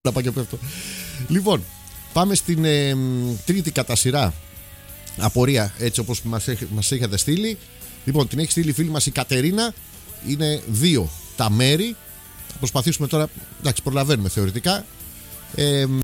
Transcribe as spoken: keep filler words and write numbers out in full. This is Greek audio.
Να πάω και πέφτω. Λοιπόν, πάμε στην ε, τρίτη κατά σειρά απορία, έτσι όπως μας, μας έχετε στείλει. Λοιπόν, την έχει στείλει η φίλη μας η Κατερίνα. Είναι δύο τα μέρη. Θα προσπαθήσουμε τώρα. Εντάξει, προλαβαίνουμε θεωρητικά. Ε,